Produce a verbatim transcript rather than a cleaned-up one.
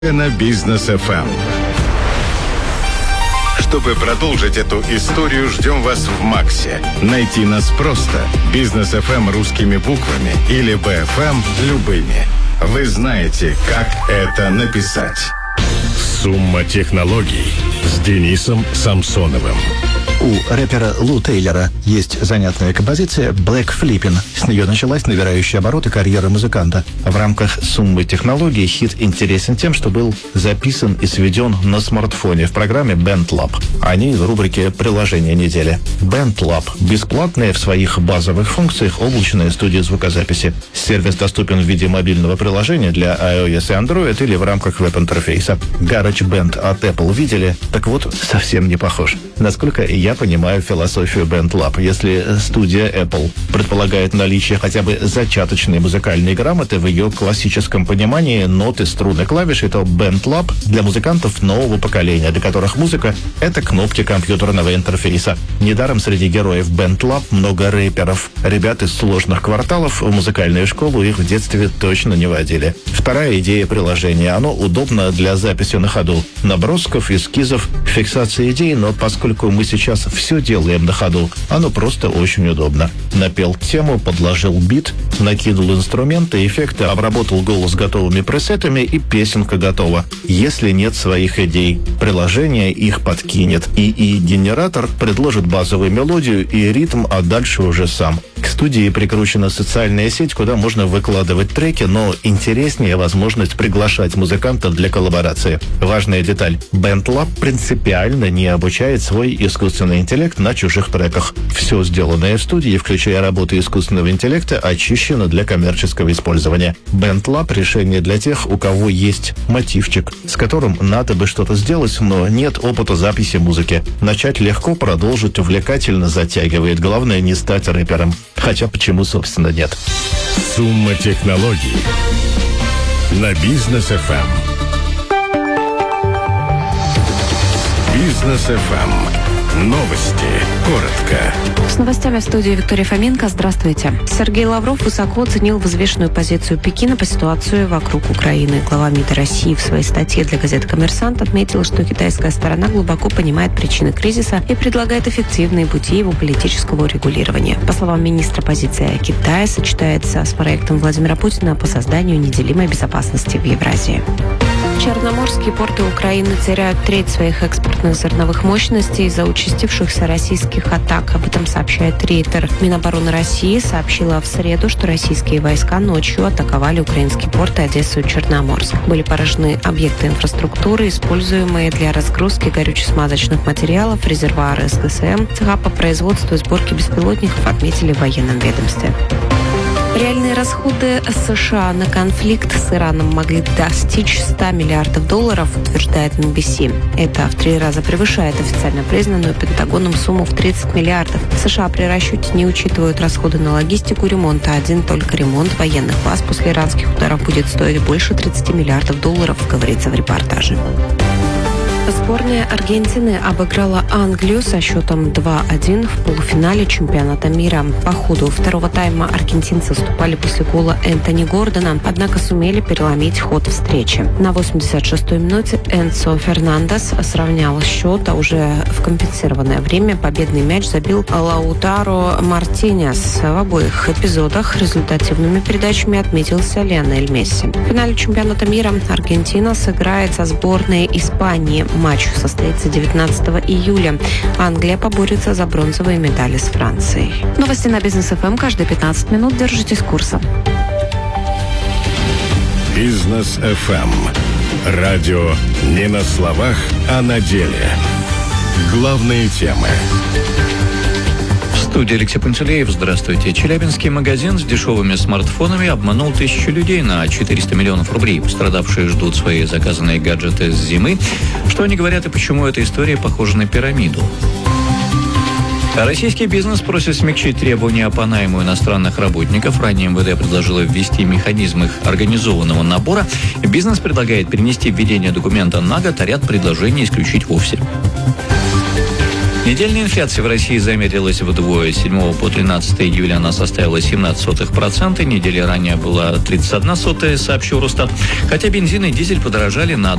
на Бизнес эф эм. Чтобы продолжить эту историю, ждем вас в Максе. Найти нас просто. Бизнес эф эм русскими буквами или би эф эм любыми. Вы знаете, как это написать. Сумма технологий с Денисом Самсоновым. У рэпера Лу Тейлора есть занятная композиция «Black Flippin'». С нее началась набирающая обороты карьера музыканта. В рамках «Суммы технологий» хит интересен тем, что был записан и сведен на смартфоне в программе BandLab. Они в рубрике «Приложение недели». BandLab – бесплатная в своих базовых функциях облачная студия звукозаписи. Сервис доступен в виде мобильного приложения для iOS и Android или в рамках веб-интерфейса. GarageBand от Apple видели? Так вот, совсем не похож. Насколько я понимаю философию BandLab. Если студия Apple предполагает наличие хотя бы зачаточной музыкальной грамоты в ее классическом понимании ноты, струны, клавиши, то BandLab для музыкантов нового поколения, для которых музыка — это кнопки компьютерного интерфейса. Недаром среди героев BandLab много рэперов. Ребят из сложных кварталов в музыкальную школу их в детстве точно не водили. Вторая идея приложения. Оно удобно для записи на ходу. Набросков, эскизов, фиксации идей, но поскольку мы сейчас все делаем на ходу, оно просто очень удобно. Напел тему, подложил бит, накинул инструменты, эффекты, обработал голос готовыми пресетами, и песенка готова. Если нет своих идей, приложение их подкинет. и и-генератор предложит базовую мелодию и ритм, а дальше уже сам. К студии прикручена социальная сеть, куда можно выкладывать треки, но интереснее возможность приглашать музыканта для коллаборации. Важная деталь. BandLab принципиально не обучает свой искусственный интеллект на чужих треках. Все сделанное в студии, включая работу искусственного интеллекта, очищено для коммерческого использования. BandLab — решение для тех, у кого есть мотивчик, с которым надо бы что-то сделать, но нет опыта записи музыки. Начать легко, продолжить увлекательно затягивает. Главное — не стать рэпером. Хотя почему, собственно, нет. Сумма технологий на Бизнес эф эм. Бизнес эф эм. Новости. Коротко. С новостями в студии Виктория Фоменко. Здравствуйте. Сергей Лавров высоко оценил взвешенную позицию Пекина по ситуации вокруг Украины. Глава МИДа России в своей статье для газеты «Коммерсант» отметил, что китайская сторона глубоко понимает причины кризиса и предлагает эффективные пути его политического урегулирования. По словам министра, позиция Китая сочетается с проектом Владимира Путина по созданию неделимой безопасности в Евразии. Черноморские порты Украины теряют треть своих экспортных зерновых мощностей из-за участившихся российских атак. Об этом сообщает Рейтер. Минобороны России сообщила в среду, что российские войска ночью атаковали украинские порты Одессу и Черноморск. Были поражены объекты инфраструктуры, используемые для разгрузки горюче-смазочных материалов, резервуары эс гэ эс эм, цеха по производству и сборке беспилотников, отметили в военном ведомстве. Реальные расходы США на конфликт с Ираном могли достичь ста миллиардов долларов, утверждает эн би си. Это в три раза превышает официально признанную Пентагоном сумму в тридцать миллиардов. США при расчете не учитывают расходы на логистику ремонта. Один только ремонт военных баз после иранских ударов будет стоить больше тридцати миллиардов долларов, говорится в репортаже. Сборная Аргентины обыграла Англию со счетом два один в полуфинале чемпионата мира. По ходу второго тайма аргентинцы уступали после гола Энтони Гордона, однако сумели переломить ход встречи. На восемьдесят шестой минуте Энцо Фернандес сравнял счет, а уже в компенсированное время победный мяч забил Лаутаро Мартинес. В обоих эпизодах результативными передачами отметился Лионель Месси. В финале чемпионата мира Аргентина сыграет со сборной Испании. Матч состоится девятнадцатого июля. Англия поборется за бронзовые медали с Францией. Новости на Бизнес эф эм каждые пятнадцать минут. Держитесь курса. Бизнес эф эм. Радио не на словах, а на деле. Главные темы. В студии Алексей Пантелеев. Здравствуйте. Челябинский магазин с дешевыми смартфонами обманул тысячу людей на четыреста миллионов рублей. Пострадавшие ждут свои заказанные гаджеты с зимы. Что они говорят и почему эта история похожа на пирамиду? Российский бизнес просит смягчить требования по найму иностранных работников. Ранее эм вэ дэ предложило ввести механизм их организованного набора. Бизнес предлагает перенести введение документа на год, а ряд предложений исключить вовсе. Недельная инфляция в России замедлилась вдвое. С седьмого по тринадцатое июля она составила семнадцать сотых процента. Неделя ранее была тридцать одна сотая, сообщил Росстат. Хотя бензин и дизель подорожали на